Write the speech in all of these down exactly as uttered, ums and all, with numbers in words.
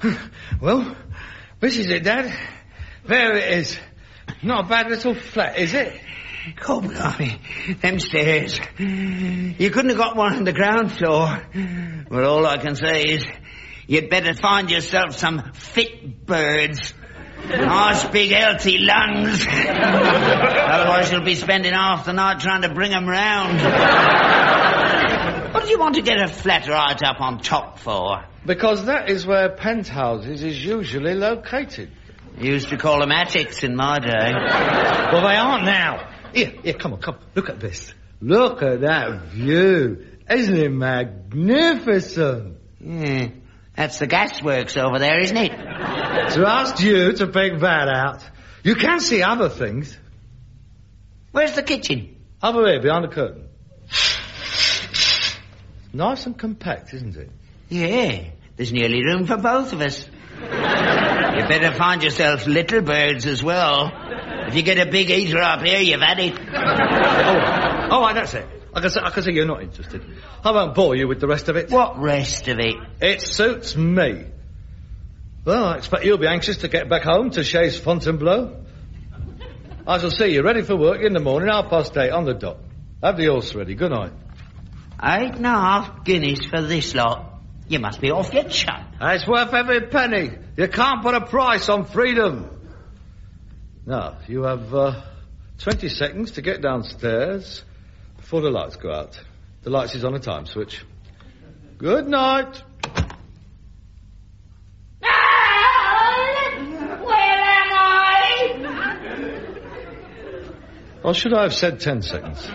Well, this is it, Dad. There it is. Not a bad little flat, is it? Oh, blimey. Them stairs. You couldn't have got one on the ground floor. But all I can say is, you'd better find yourself some fit birds. Nice big healthy lungs. Otherwise you'll be spending half the night trying to bring them round. What do you want to get a flat right up on top for? Because that is where penthouses is usually located. You used to call them attics in my day. Well, they aren't now. Here, here, come on, come. Look at this. Look at that view. Isn't it magnificent? Yeah, that's the gasworks over there, isn't it? Trust you to pick that out. You can see other things. Where's the kitchen? Over here, behind the curtain. Nice and compact, isn't it? Yeah, there's nearly room for both of us. You better find yourselves little birds as well. If you get a big eater up here, you've had it. Oh, all right, that's it. I can, see, I can see you're not interested. I won't bore you with the rest of it. What rest of it? It suits me. Well, I expect you'll be anxious to get back home to Chez Fontainebleau. I shall see you ready for work in the morning, half past eight on the dot. Have the horse ready. Good night. Eight and a half guineas for this lot. You must be off your chum. It's worth every penny. You can't put a price on freedom. Now, you have uh, twenty seconds to get downstairs before the lights go out. The lights is on a time switch. Good night. Where am I? Or should I have said ten seconds?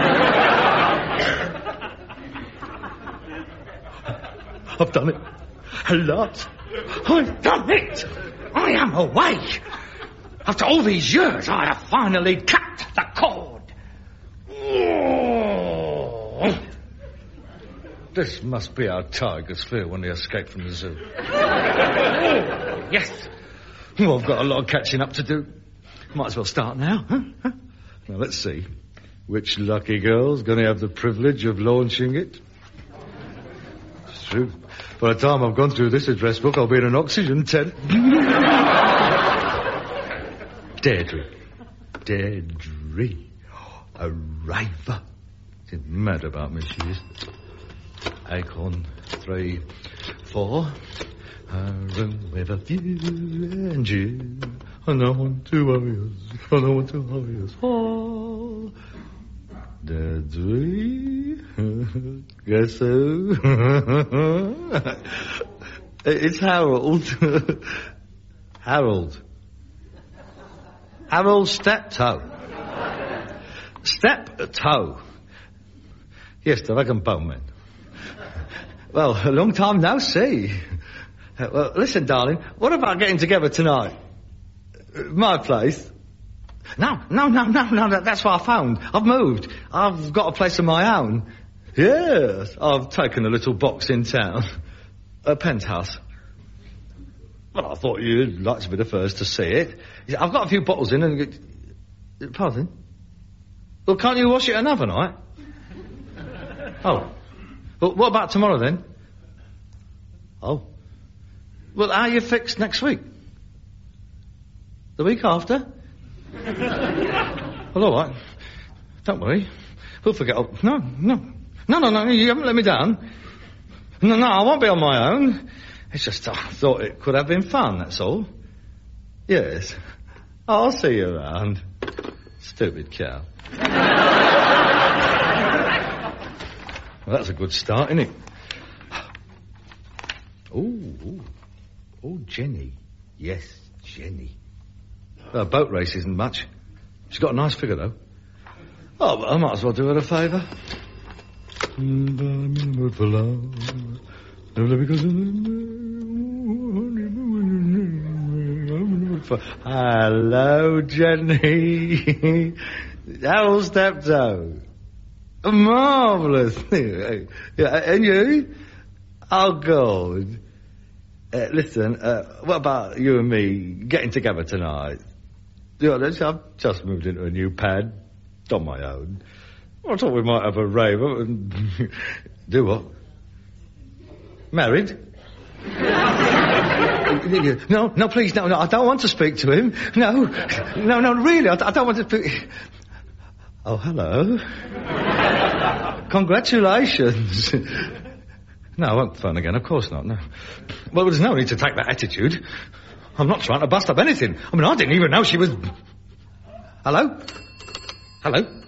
I've done it. A lot. I've done it. I am awake. After all these years, I have finally cut the cord. Oh. This must be how tigers feel when they escape from the zoo. Oh, yes. Well, I've got a lot of catching up to do. Might as well start now. Huh? Huh? Now, let's see. Which lucky girl's going to have the privilege of launching it? It's true. By the time I've gone through this address book, I'll be in an oxygen tent. Deirdre. Deirdre. A raver. She's mad about me, she is. Acorn three, four. A room with a view and you. I don't want to worry us. I don't want to worry us. Oh. Deirdre. Guess who? It's Harold. Harold. Harold Steptoe. Steptoe. Yes, the wagon bowman. Well, a long time no see. Uh, well, listen, darling, what about getting together tonight? Uh, my place? No, no, no, no, no, that, that's what I found. I've moved. I've got a place of my own. Yes, I've taken a little box in town. A penthouse. Well, I thought you'd like to be the first to see it. I've got a few bottles in and... Pardon? Well, can't you wash it another night? Oh. Well, what about tomorrow, then? Oh. Well, how are you fixed next week? The week after? Well, all right. Don't worry. We'll forget... Oh, no, no. No, no, no, you haven't let me down. No, no, I won't be on my own. It's just I thought it could have been fun, that's all. Yes. I'll see you around. Stupid cow. Well, that's a good start, isn't it? Oh, oh, oh, Jenny. Yes, Jenny. Her boat race isn't much. She's got a nice figure, though. Oh, but I might as well do her a favour. Hello, Jenny. Harold Steptoe. Marvellous. Yeah, and you? Oh, good. Uh, listen, uh, what about you and me getting together tonight? You know, I've just moved into a new pad on my own. I thought we might have a rave and do what? Married? No, no, please, no, no, I don't want to speak to him. No, no, no, really, I, I don't want to speak... Oh, hello. Congratulations. No, I won't phone again, of course not, no. Well, there's no need to take that attitude. I'm not trying to bust up anything. I mean, I didn't even know she was... Hello? Hello?